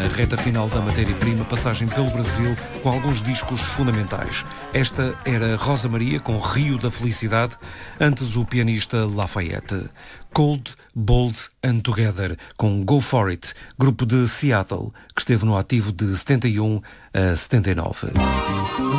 reta final da matéria-prima, passagem pelo Brasil com alguns discos fundamentais. Esta era Rosa Maria com Rio da Felicidade, antes o pianista Lafayette. Cold, Bold and Together com Go For It, grupo de Seattle, que esteve no ativo de 71 a 79.